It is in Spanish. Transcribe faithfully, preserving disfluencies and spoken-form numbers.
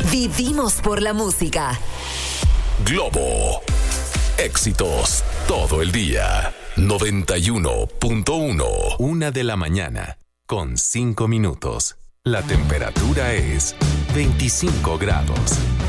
Vivimos por la música. Globo. Éxitos todo el día. noventa y uno punto uno. Una de la mañana con cinco minutos. La temperatura es veinticinco grados.